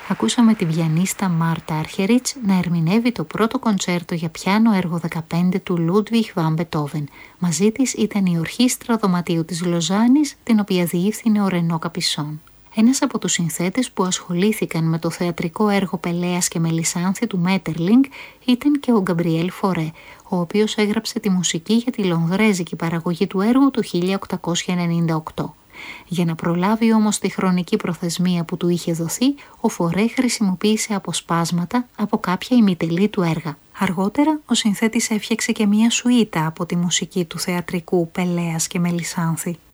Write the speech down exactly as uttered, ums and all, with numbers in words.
Ακούσαμε την πιανίστα Μάρτα Αρχερίτς να ερμηνεύει το πρώτο κοντσέρτο για πιάνο έργο δεκαπέντε του Λούντβιχ βαν Μπετόβεν. Μαζί της ήταν η Ορχήστρα Δωματίου της Λοζάνης, την οποία διεύθυνε ο Ρενό Καπισόν. Ένας από τους συνθέτες που ασχολήθηκαν με το θεατρικό έργο Πελέας και Μελισάνθη του Μέττερλινγκ ήταν και ο Γκαμπριέλ Φορέ, ο οποίος έγραψε τη μουσική για τη λονδρέζικη παραγωγή του έργου του χίλια οκτακόσια ενενήντα οκτώ. Για να προλάβει όμως τη χρονική προθεσμία που του είχε δοθεί, ο Φορέ χρησιμοποίησε αποσπάσματα από κάποια ημιτελή του έργα. Αργότερα, ο συνθέτης έφτιαξε και μία σουίτα από τη μουσική του θεατρικού Πελέας και Μελισάνθη.